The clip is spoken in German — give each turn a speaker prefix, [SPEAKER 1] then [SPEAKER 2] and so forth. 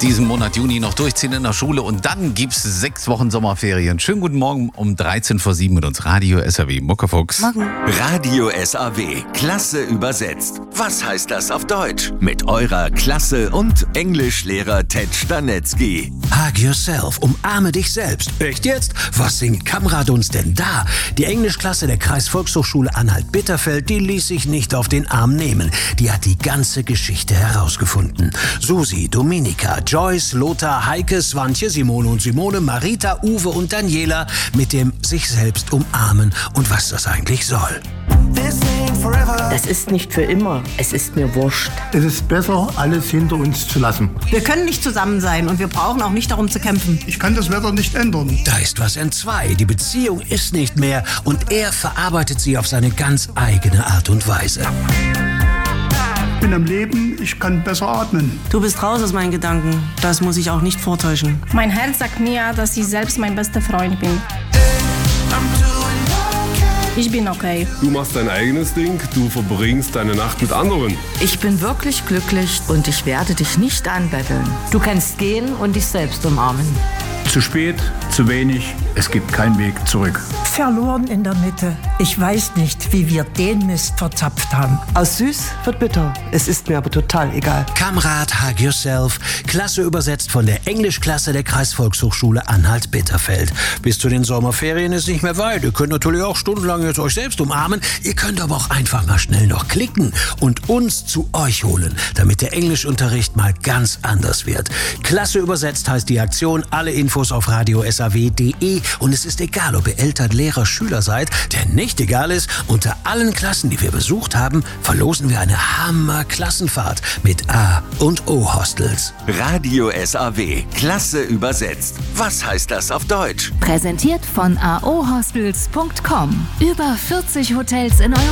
[SPEAKER 1] diesen Monat Juni noch durchziehen in der Schule und dann gibt's 6 Wochen Sommerferien. Schönen guten Morgen um 13 vor 7 mit uns Radio SAW Muckefuchs.
[SPEAKER 2] Morgen.
[SPEAKER 3] Radio SAW, klasse übersetzt. Was heißt das auf Deutsch? Mit eurer Klasse- und Englischlehrer Ted Stanetzky.
[SPEAKER 4] Hug yourself, umarme dich selbst. Echt jetzt? Was singt Kamrat uns denn da? Die Englischklasse der Kreisvolkshochschule Anhalt-Bitterfeld, die ließ sich nicht auf den Arm nehmen. Die hat die ganze Geschichte herausgefunden. Susi, Dominika, Joyce, Lothar, Heike, Swantje, Simone und Simone, Marita, Uwe und Daniela mit dem sich selbst umarmen und was das eigentlich soll.
[SPEAKER 2] Das ist nicht für immer. Es ist mir wurscht.
[SPEAKER 5] Es ist besser, alles hinter uns zu lassen.
[SPEAKER 6] Wir können nicht zusammen sein und wir brauchen auch nicht darum zu kämpfen.
[SPEAKER 7] Ich kann das Wetter nicht ändern.
[SPEAKER 4] Da ist was entzwei. Die Beziehung ist nicht mehr und er verarbeitet sie auf seine ganz eigene Art und Weise.
[SPEAKER 7] Ich bin am Leben, ich kann besser atmen.
[SPEAKER 6] Du bist raus aus meinen Gedanken. Das muss ich auch nicht vortäuschen.
[SPEAKER 8] Mein Herz sagt mir, dass ich selbst mein bester Freund bin. Ich bin okay.
[SPEAKER 9] Du machst dein eigenes Ding, du verbringst deine Nacht mit anderen.
[SPEAKER 2] Ich bin wirklich glücklich und ich werde dich nicht anbetteln. Du kannst gehen und dich selbst umarmen.
[SPEAKER 5] Zu spät, zu wenig, es gibt keinen Weg zurück.
[SPEAKER 10] Verloren in der Mitte. Ich weiß nicht, wie wir den Mist verzapft haben.
[SPEAKER 11] Aus süß wird bitter. Es ist mir aber total egal.
[SPEAKER 4] Kamrat, hug yourself. Klasse übersetzt von der Englischklasse der Kreisvolkshochschule Anhalt-Bitterfeld. Bis zu den Sommerferien ist nicht mehr weit. Ihr könnt natürlich auch stundenlang jetzt euch selbst umarmen. Ihr könnt aber auch einfach mal schnell noch klicken und uns zu euch holen, damit der Englischunterricht mal ganz anders wird. Klasse übersetzt heißt die Aktion. Alle Infos auf radiosaw.de und es ist egal, ob ihr Eltern, Lehrer, Schüler seid, denn nicht egal ist, unter allen Klassen, die wir besucht haben, verlosen wir eine Hammer-Klassenfahrt mit A- und O-Hostels.
[SPEAKER 3] Radio SAW, klasse übersetzt. Was heißt das auf Deutsch?
[SPEAKER 12] Präsentiert von aohostels.com. Über 40 Hotels in Europa.